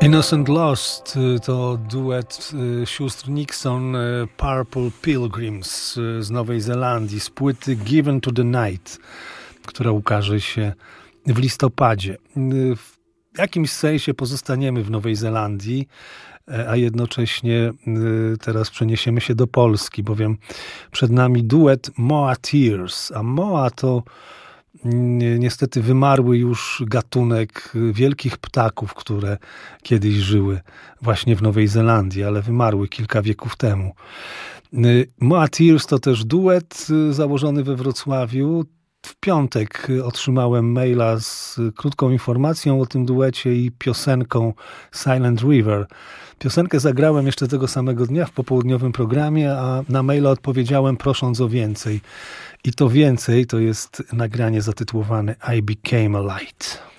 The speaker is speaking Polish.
Innocent Lost to duet sióstr Nixon, Purple Pilgrims z Nowej Zelandii, z płyty Given to the Night, która ukaże się w listopadzie. W jakimś sensie pozostaniemy w Nowej Zelandii, a jednocześnie teraz przeniesiemy się do Polski, bowiem przed nami duet Moa Tears, a Moa to niestety wymarły już gatunek wielkich ptaków, które kiedyś żyły właśnie w Nowej Zelandii, ale wymarły kilka wieków temu. Moa Tears to też duet założony we Wrocławiu. W piątek otrzymałem maila z krótką informacją o tym duecie i piosenką Silent River. Piosenkę zagrałem jeszcze tego samego dnia w popołudniowym programie, a na maila odpowiedziałem prosząc o więcej. I to więcej to jest nagranie zatytułowane I Became a Light.